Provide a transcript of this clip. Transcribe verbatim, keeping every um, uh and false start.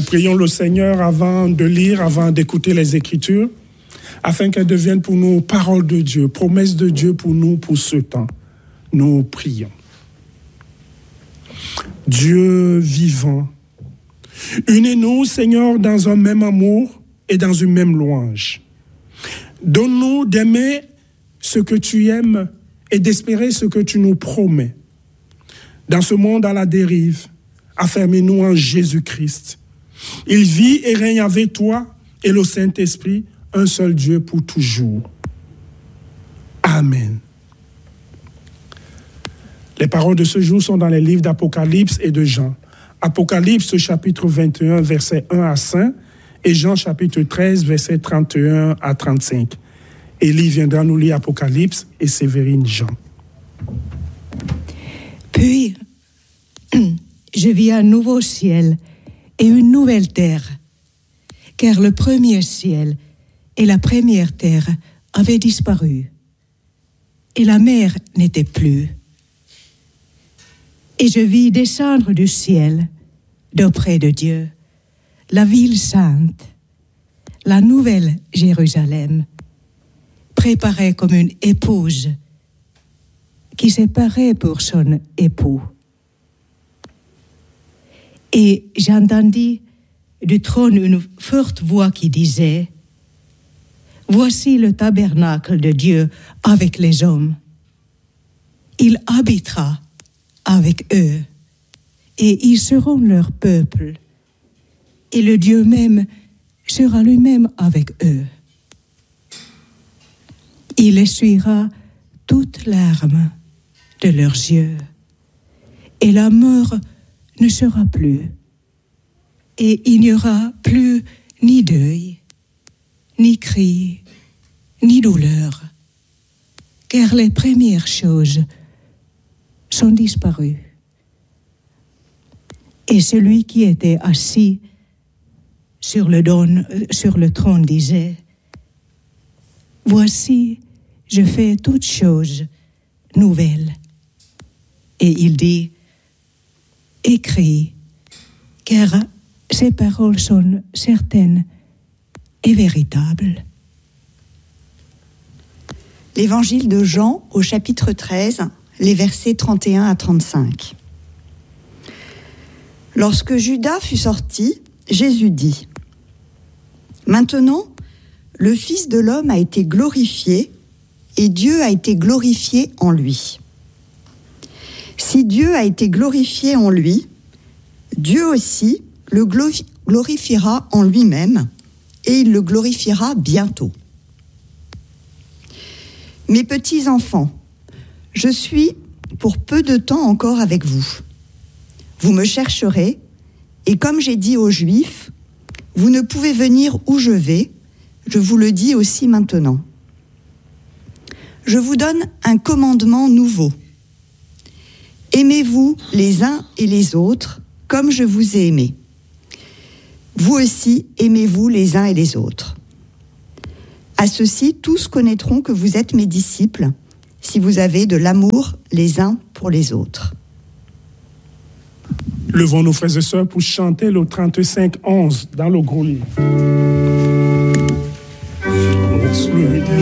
prions le Seigneur avant de lire, avant d'écouter les Écritures, afin qu'elles deviennent pour nous paroles de Dieu, promesses de Dieu pour nous, pour ce temps. Nous prions. Dieu vivant, unis-nous, Seigneur, dans un même amour et dans une même louange. Donne-nous d'aimer ce que tu aimes et d'espérer ce que tu nous promets. Dans ce monde à la dérive, affermis-nous en Jésus-Christ. Il vit et règne avec toi et le Saint-Esprit, un seul Dieu pour toujours. Amen. Les paroles de ce jour sont dans les livres d'Apocalypse et de Jean. Apocalypse chapitre vingt et un, versets un à cinq, et Jean chapitre treize, versets trente et un à trente-cinq. Élie viendra nous lire Apocalypse et Sévérine Jean. Puis, je vis un nouveau ciel et une nouvelle terre, car le premier ciel et la première terre avaient disparu, et la mer n'était plus. Et je vis descendre du ciel, d'auprès de Dieu, la ville sainte, la nouvelle Jérusalem, préparée comme une épouse qui s'est parée pour son époux. Et j'entendis du trône une forte voix qui disait : Voici le tabernacle de Dieu avec les hommes. Il habitera avec eux, et ils seront leur peuple, et le Dieu même sera lui-même avec eux. Il essuiera toute larme de leurs yeux, et la mort ne sera plus, et il n'y aura plus ni deuil, ni cri, ni douleur, car les premières choses sont disparues. Et celui qui était assis sur le, don, sur le trône disait : Voici, je fais toutes choses nouvelles. Et il dit : Écris, car ces paroles sont certaines et véritables. L'évangile de Jean au chapitre treize, les versets trente et un à trente-cinq. Lorsque Judas fut sorti, Jésus dit : Maintenant, le Fils de l'homme a été glorifié et Dieu a été glorifié en lui. Si Dieu a été glorifié en lui, Dieu aussi le glorifiera en lui-même et il le glorifiera bientôt. Mes petits enfants, je suis pour peu de temps encore avec vous. Vous me chercherez, et comme j'ai dit aux Juifs, vous ne pouvez venir où je vais, je vous le dis aussi maintenant. Je vous donne un commandement nouveau. Aimez-vous les uns et les autres comme je vous ai aimés. Vous aussi, aimez-vous les uns et les autres. À ceci, tous connaîtront que vous êtes mes disciples, si vous avez de l'amour les uns pour les autres. Levons nos frères et sœurs pour chanter le trente-cinq onze dans le gros livre.